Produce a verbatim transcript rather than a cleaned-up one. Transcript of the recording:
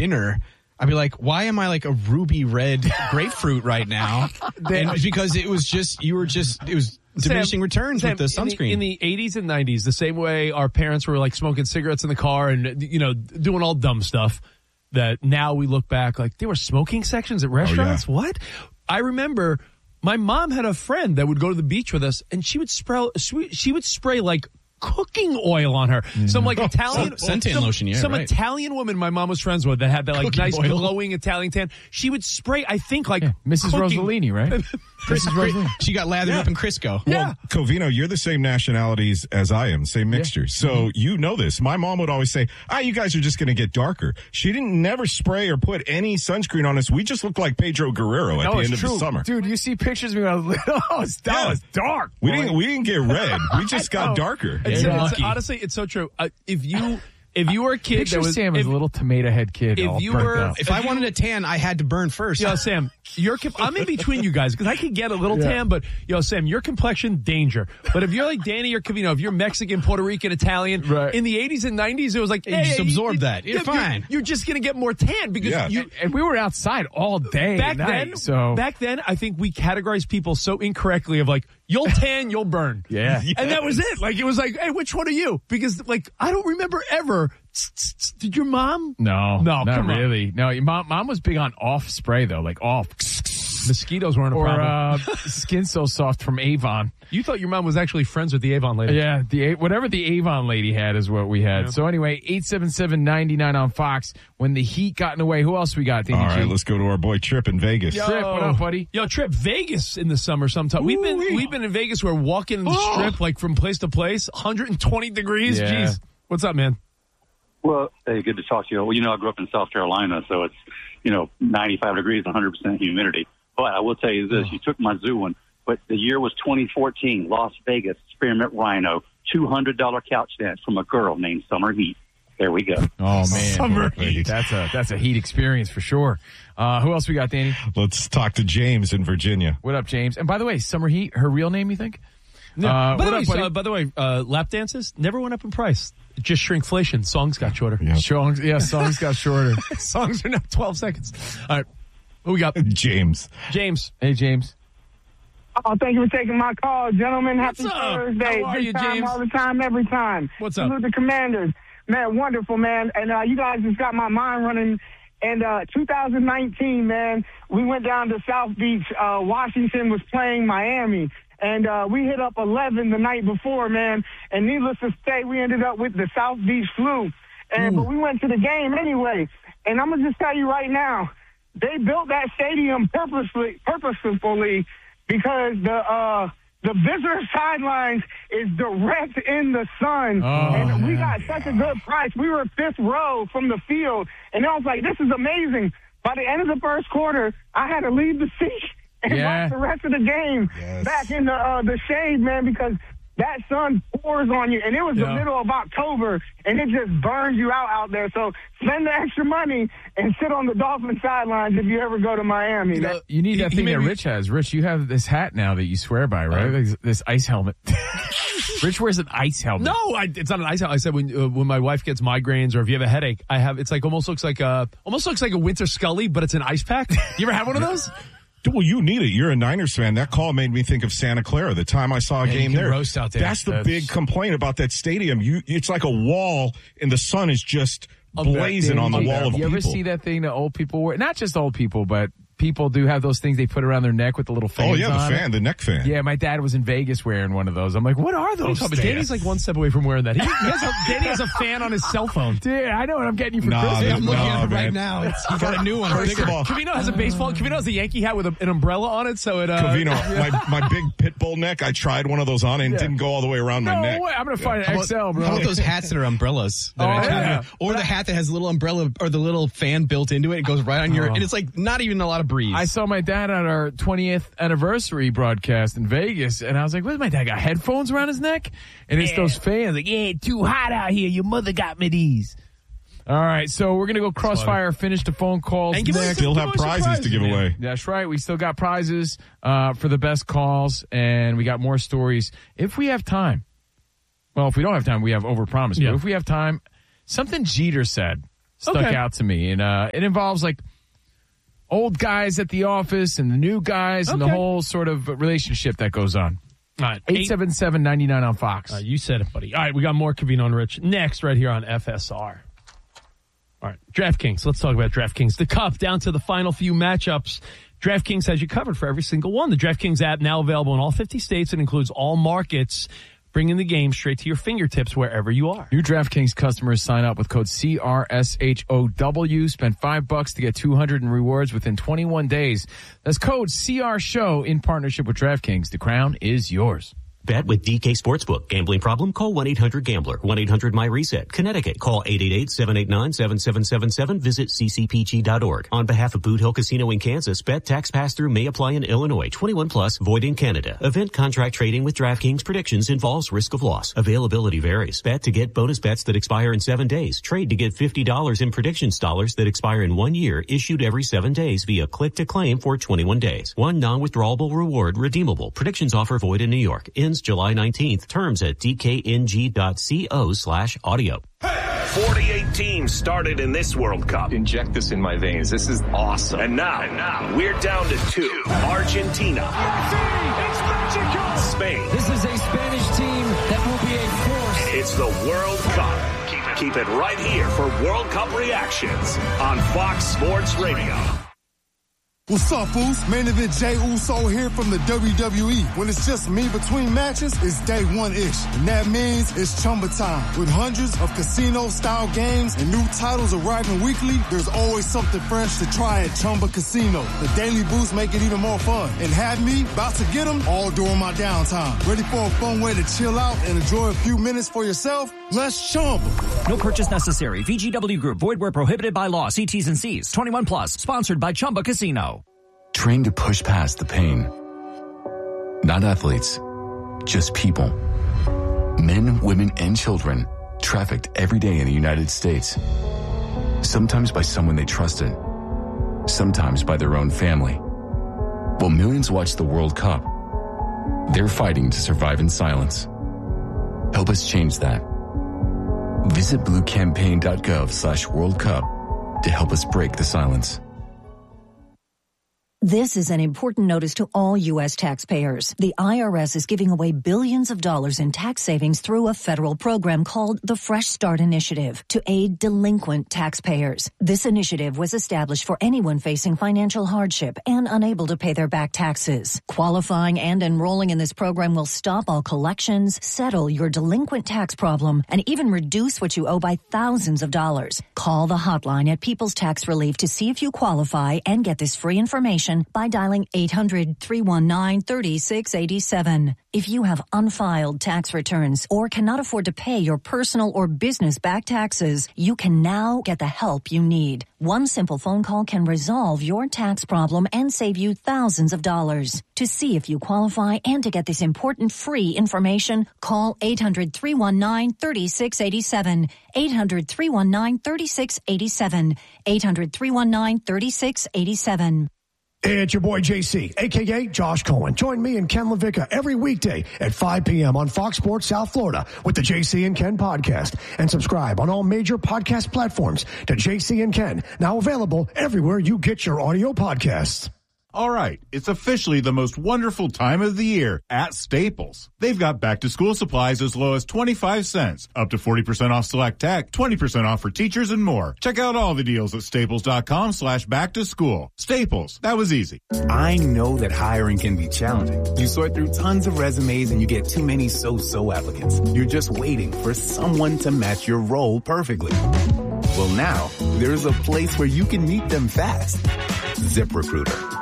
dinner, I'd be like, why am I like a ruby red grapefruit right now? And it's because it was just, you were just, it was diminishing Sam, returns Sam, with the sunscreen. In the, in the eighties and nineties, the same way our parents were like smoking cigarettes in the car and, you know, doing all dumb stuff that now we look back like there were smoking sections at restaurants. Oh, yeah. What? I remember my mom had a friend that would go to the beach with us and she would spray, she would spray like cooking oil on her. Mm. Some like Italian suntan some, lotion, yeah, some right. Italian woman my mom was friends with that had that like Cooking nice oil. glowing Italian tan. She would spray, I think, like yeah, Missus cooking. Rossellini, right? Chris, she got lathered Yeah. up in Crisco. Yeah. Well, Covino, you're the same nationalities as I am, same mixture. So Mm-hmm. you know this. My mom would always say, ah, you guys are just going to get darker. She didn't never spray or put any sunscreen on us. We just look like Pedro Guerrero at No, the it's end true. of the summer. Dude, you see pictures of me when I was little. Oh, it's, that Yeah. was dark. We boy. didn't we didn't get red. We just got know. darker. It's, You're it's- lucky. honestly, it's so true. Uh, if you if you were a kid Picture that was Sam as if, a little tomato head kid. if all you burnt were- out. If I wanted a tan, I had to burn first. Yo, Sam, your com- I'm in between you guys because I could get a little Yeah. tan, but yo, Sam, your complexion danger. But if you're like Danny or Covino, if you're Mexican, Puerto Rican, Italian, Right. in the eighties and nineties, it was like, You hey, just hey, absorb you- that. You're yeah, fine. You're, just gonna get more tan because Yeah. you. And we were outside all day Back and night, then, so back then, I think we categorized people so incorrectly of like, you'll tan, you'll burn. Yeah. And that was it. Like, it was like, hey, which one are you? Because, like, I don't remember ever. Did your mom? no, No, not come on. really. No, your mom, mom was big on off spray though, like off. Mosquitoes weren't a Or problem. uh, Skin So Soft from Avon. You thought your mom was actually friends with the Avon lady. Yeah, the A- whatever the Avon lady had is what we had. Yeah. So anyway, eight seven seven, nine nine on Fox. When the heat got in the way, who else we got? All right, let's go to our boy Trip in Vegas. Yo. Trip, what up, buddy? Yo, Trip, Vegas in the summer sometime. We've been Ooh-wee. we've been in Vegas. We're walking the Oh. strip like from place to place, one hundred twenty degrees. Yeah. Jeez. What's up, man? Well, hey, good to talk to you. Well, you know, I grew up in South Carolina, so it's, you know, ninety-five degrees, one hundred percent humidity. But I will tell you this, you took my zoo one, but the year was twenty fourteen, Las Vegas, Spearmint Rhino, two hundred dollars couch dance from a girl named Summer Heat. There we go. Oh man, Summer heat. That's a that's a heat experience for sure. Uh, who else we got, Danny? Let's talk to James in Virginia. What up, James? And by the way, Summer Heat, her real name, you think? No. Uh, by, the what way, up, buddy? uh, by the way, uh, lap dances never went up in price. Just shrinkflation. Songs got shorter. Yeah. Songs, yeah, songs got shorter. Songs are now twelve seconds. All right. Who we got? James. James. Hey, James. Oh, thank you for taking my call, gentlemen. Happy What's up? Thursday. How are Good you, time James? all the time, every time. What's up? Salute the Commanders. Man, wonderful, man. And uh, you guys just got my mind running. And uh, two thousand nineteen, man, we went down to South Beach. Uh, Washington was playing Miami. And uh, we hit up eleven the night before, man. And needless to say, we ended up with the South Beach flu. And But we went to the game anyway. And I'm going to just tell you right now, they built that stadium purposely, purposefully because the uh, the visitor sidelines is direct in the sun. Oh, and we man. got such a good price. We were fifth row from the field. And I was like, this is amazing. By the end of the first quarter, I had to leave the seat and Yeah. watch the rest of the game Yes. back in the uh, the shade, man, because that sun pours on you. And it was Yeah. the middle of October, and it just burns you out out there. So spend the extra money and sit on the Dolphin sidelines if you ever go to Miami. You know, You need he- that he thing made that me- Rich has. Rich, you have this hat now that you swear by, right? Uh, Like this ice helmet. Rich wears an ice helmet. No, I, it's not an ice helmet. I said when uh, when my wife gets migraines or if you have a headache, I have it's like almost looks like a almost looks like a winter Scully, but it's an ice pack. You ever have one of those? Well, you need it. You're a Niners fan. That call made me think of Santa Clara. The time I saw a Yeah, you game can there, roast out there. That's the That's- big complaint about that stadium. You, it's like a wall, and the sun is just blazing on the You- wall of you people. ever see that thing that old people wear? Not just old people, but people do have those things they put around their neck with the little fans Oh yeah, the on it. fan, the neck fan. Yeah, my dad was in Vegas wearing one of those. I'm like, what are those? But things? Danny's like one step away from wearing that. He, he has a, Danny has a fan on his cell phone. Dude, I know what I'm getting you for Nah, Christmas. man. I'm looking No, at it right man. now. It's, you got a new one. First bigger. of all, Covino has a baseball. Covino has a Yankee hat with a, an umbrella on it, so it. Uh, Covino, my, my big pit bull neck, I tried one of those on and it didn't go all the way around No my neck. way. I'm going to find an How about, X L, bro. how about those hats that are umbrellas? That Oh, are actually- yeah. Or the hat that has a little umbrella or the little fan built into it. It goes right on your, Oh. and it's like not even a lot of breeze. I saw my dad at our twentieth anniversary broadcast in Vegas, and I was like, what's my dad got headphones around his neck? And it's those fans like, yeah, too hot out here. Your mother got me these. All right, so we're going to go crossfire, finish the phone calls And give us next. Still Give have away some prizes to give prizes, away. That's right. We still got prizes uh, for the best calls, and we got more stories. If we have time, well, if we don't have time, we have overpromised. Yeah. But if we have time, something Jeter said, stuck Okay. out to me. And uh, it involves like old guys at the office and the new guys and the Okay. whole sort of relationship that goes on. All right. eight seven seven, nine nine on Fox. Uh, you said it, buddy. All right, we got more Covino and Rich next right here on F S R. All right, DraftKings. Let's talk about DraftKings. The Cup down to the final few matchups. DraftKings has you covered for every single one. The DraftKings app now available in all fifty states and includes all markets, bringing the game straight to your fingertips wherever you are. New DraftKings customers sign up with code C R S H O W. Spend five bucks to get two hundred in rewards within twenty-one days. That's code C R SHOW in partnership with DraftKings. The crown is yours. Bet with D K Sportsbook. Gambling problem? Call one eight hundred gambler. one eight hundred my reset. Connecticut. Call eight eight eight, seven eight nine, seven seven seven seven. Visit c c p g dot org. On behalf of Boot Hill Casino in Kansas, bet tax pass-through may apply in Illinois. twenty-one plus, void in Canada. Event contract trading with DraftKings predictions involves risk of loss. Availability varies. Bet to get bonus bets that expire in seven days. Trade to get fifty dollars in predictions dollars that expire in one year, issued every seven days via click to claim for twenty-one days. One non-withdrawable reward redeemable. Predictions offer void in New York. Ends July nineteenth. Terms at d k n g dot co slash audio. forty-eight teams started in this World Cup. Inject this in my veins. This is awesome. And now, and now we're down to two. Argentina. It's Mexico. Spain. This is a Spanish team that will be a force. It's the World Cup. Keep it, keep it right here for World Cup reactions on Fox Sports Radio. What's up, fools? Main event Jey Uso here from the W W E. When it's just me between matches, it's day one-ish. And that means it's Chumba time. With hundreds of casino-style games and new titles arriving weekly, there's always something fresh to try at Chumba Casino. The daily boosts make it even more fun. And have me about to get them all during my downtime. Ready for a fun way to chill out and enjoy a few minutes for yourself? Let's Chumba. No purchase necessary. V G W Group. Void where prohibited by law. See T's and C's. twenty-one plus. Sponsored by Chumba Casino. Trained to push past the pain. Not athletes, just people. Men, women, and children trafficked every day in the United States. Sometimes by someone they trusted. Sometimes by their own family. While millions watch the World Cup, they're fighting to survive in silence. Help us change that. Visit bluecampaign.gov slash World Cup to help us break the silence. This is an important notice to all U S taxpayers. The I R S is giving away billions of dollars in tax savings through a federal program called the Fresh Start Initiative to aid delinquent taxpayers. This initiative was established for anyone facing financial hardship and unable to pay their back taxes. Qualifying and enrolling in this program will stop all collections, settle your delinquent tax problem, and even reduce what you owe by thousands of dollars. Call the hotline at People's Tax Relief to see if you qualify and get this free information by dialing eight hundred, three one nine, three six eight seven. If you have unfiled tax returns or cannot afford to pay your personal or business back taxes, you can now get the help you need. One simple phone call can resolve your tax problem and save you thousands of dollars. To see if you qualify and to get this important free information, call eight hundred, three one nine, three six eight seven. eight hundred, three one nine, three six eight seven. eight hundred, three one nine, three six eight seven. It's your boy J C, a k a. Josh Cohen. Join me and Ken LaVicka every weekday at five p.m. on Fox Sports South Florida with the J C and Ken podcast. And subscribe on all major podcast platforms to J C and Ken, now available everywhere you get your audio podcasts. All right, it's officially the most wonderful time of the year at Staples. They've got back-to-school supplies as low as twenty-five cents, up to forty percent off select tech, twenty percent off for teachers, and more. Check out all the deals at staples.com slash back-to-school. Staples, that was easy. I know that hiring can be challenging. You sort through tons of resumes and you get too many so-so applicants. You're just waiting for someone to match your role perfectly. Well, now, there's a place where you can meet them fast. ZipRecruiter.